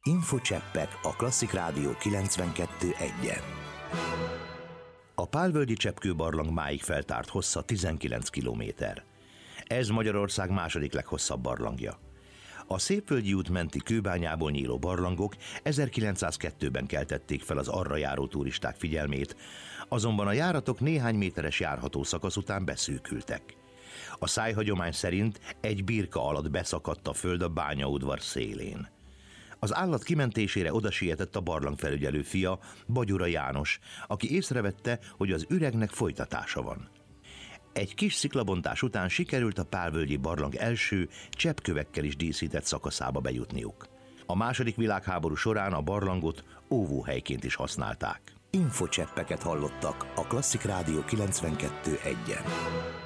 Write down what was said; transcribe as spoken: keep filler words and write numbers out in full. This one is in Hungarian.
Infocseppek a Klasszik Rádió kilencvenkettő egyen. A Pálvölgyi Cseppkő-barlang máig feltárt hossza tizenkilenc kilométer. Ez Magyarország második leghosszabb barlangja. A Szépvölgyi út menti kőbányából nyíló barlangok ezerkilencszázkettőben keltették fel az arra járó turisták figyelmét, azonban a járatok néhány méteres járható szakasz után beszűkültek. A szájhagyomány szerint egy birka alatt beszakadt a föld a bányaudvar szélén. Az állat kimentésére odasietett a barlangfelügyelő fia, Bagyura János, aki észrevette, hogy az üregnek folytatása van. Egy kis sziklabontás után sikerült a Pálvölgyi barlang első, cseppkövekkel is díszített szakaszába bejutniuk. A második világháború során a barlangot óvóhelyként is használták. Infocseppeket hallottak a Klasszik Rádió kilencvenkettő egyen.